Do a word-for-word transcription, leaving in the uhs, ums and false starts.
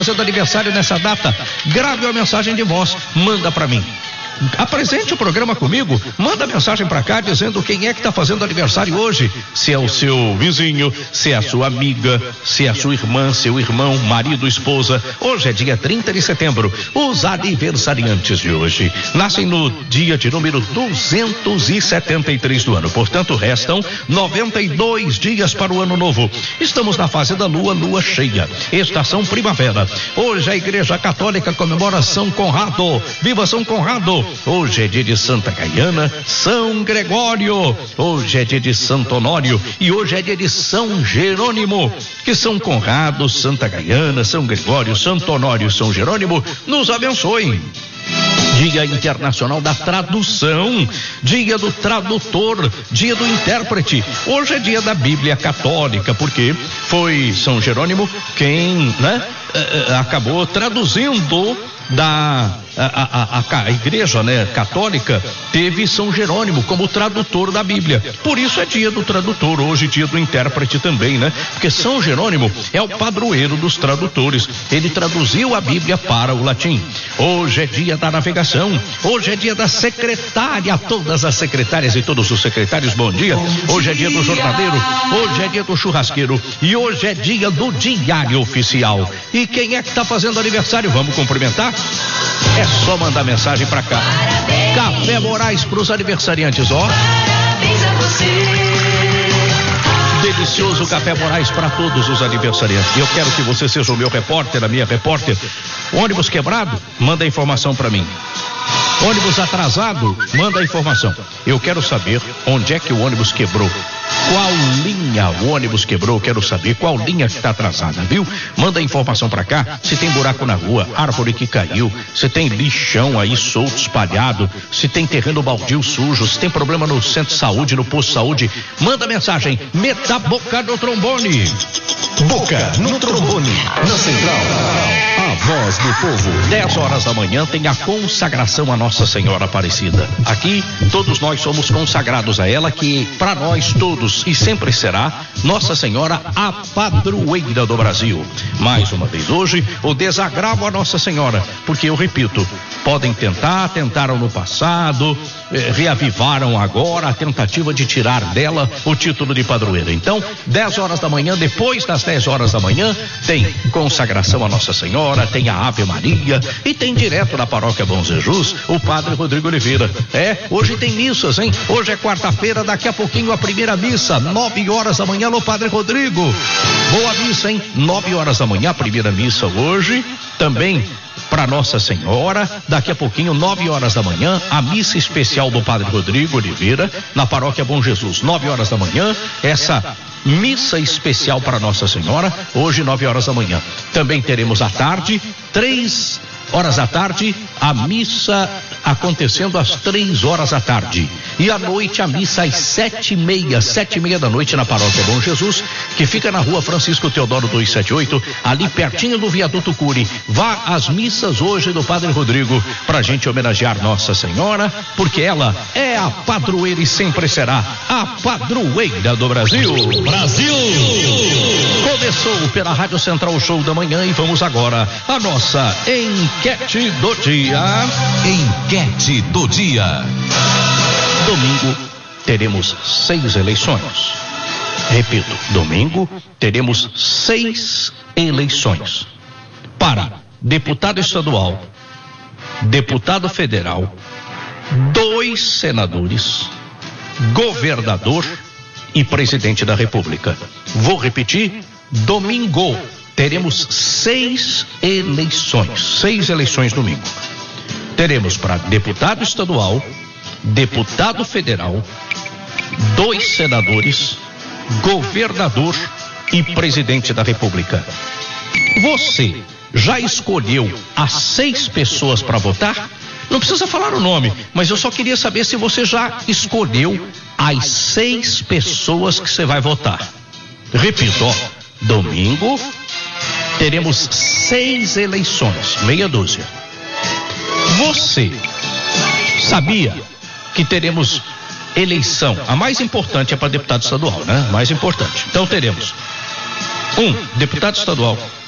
fazendo aniversário nessa data, grave uma mensagem de voz, manda para mim. Apresente o programa comigo, manda mensagem pra cá dizendo quem é que tá fazendo aniversário hoje, se é o seu vizinho, se é a sua amiga, se é a sua irmã, seu irmão, marido, esposa. Hoje é dia trinta de setembro, os aniversariantes de hoje nascem no dia de número duzentos e setenta e três do ano, portanto restam noventa e dois dias para o ano novo. Estamos na fase da lua, lua cheia, estação primavera. Hoje a Igreja Católica comemora São Conrado, viva São Conrado! Hoje é dia de Santa Gaiana, São Gregório, hoje é dia de Santo Honório e hoje é dia de São Jerônimo. Que São Conrado, Santa Gaiana, São Gregório, Santo Honório e São Jerônimo nos abençoem. Dia Internacional da Tradução, dia do tradutor, dia do intérprete. Hoje é dia da Bíblia Católica, porque foi São Jerônimo quem, né, acabou traduzindo da a, a, a, a igreja, né, católica, teve São Jerônimo como tradutor da Bíblia. Por isso é dia do tradutor, hoje dia do intérprete também, né? Porque São Jerônimo é o padroeiro dos tradutores. Ele traduziu a Bíblia para o latim. Hoje é dia da navegação, hoje é dia da secretária, todas as secretárias e todos os secretários, bom dia. Hoje é dia do jornaleiro, hoje é dia do churrasqueiro e hoje é dia do diário oficial. E quem é que tá fazendo aniversário? Vamos cumprimentar? É só mandar mensagem pra cá. Parabéns. Café Moraes pros aniversariantes, ó. Parabéns a você. Delicioso Café Moraes para todos os aniversariantes. E eu quero que você seja o meu repórter, a minha repórter. Ônibus quebrado? Manda a informação pra mim. Ônibus atrasado? Manda a informação. Eu quero saber onde é que o ônibus quebrou. Qual linha o ônibus quebrou? Quero saber qual linha que está atrasada, viu? Manda a informação pra cá. Se tem buraco na rua, árvore que caiu, se tem lixão aí solto, espalhado, se tem terreno baldio sujo, se tem problema no centro de saúde, no posto de saúde, manda mensagem. Meta a boca no trombone. Boca no trombone, na central. A voz do povo. dez horas da manhã tem a consagração a Nossa Senhora Aparecida. Aqui, todos nós somos consagrados a ela, que para nós todos e sempre será Nossa Senhora a padroeira do Brasil. Mais uma vez hoje, o desagravo a Nossa Senhora, porque eu repito, podem tentar, tentaram no passado, eh, reavivaram agora a tentativa de tirar dela o título de padroeira. Então, dez horas da manhã, depois das dez horas da manhã, tem consagração a Nossa Senhora, tem a Ave Maria e tem direto da Paróquia Bom Jesus o Padre Rodrigo Oliveira. É, hoje tem missas, hein? Hoje é quarta-feira, daqui a pouquinho a primeira missa, nove horas da manhã. Alô, Padre Rodrigo, boa missa, hein? Nove horas da manhã, a primeira missa hoje, também para Nossa Senhora, daqui a pouquinho, nove horas da manhã, a missa especial do Padre Rodrigo Oliveira, na Paróquia Bom Jesus, nove horas da manhã, essa missa especial para Nossa Senhora, hoje, nove horas da manhã. Também teremos à tarde, três horas da tarde, a missa acontecendo às três horas da tarde. E à noite, a missa às sete e meia, sete e meia da noite na Paróquia Bom Jesus, que fica na rua Francisco Teodoro duzentos e setenta e oito, ali pertinho do viaduto Cury. Vá às missas hoje do Padre Rodrigo, pra gente homenagear Nossa Senhora, porque ela é a padroeira e sempre será a padroeira do Brasil. Brasil! Começou pela Rádio Central o Show da Manhã e vamos agora à nossa enquete do dia. Enquete do dia. Domingo teremos seis eleições. Repito, domingo teremos seis eleições para deputado estadual, deputado federal, dois senadores, governador e presidente da República. Vou repetir, domingo teremos seis eleições, seis eleições domingo. Teremos para deputado estadual, deputado federal, dois senadores, governador e presidente da República. Você já escolheu as seis pessoas para votar? Não precisa falar o nome, mas eu só queria saber se você já escolheu as seis pessoas que você vai votar. Repito, ó, domingo teremos seis eleições, meia dúzia. Você sabia que teremos eleição? A mais importante é para deputado estadual, né? Mais importante. Então teremos um deputado estadual,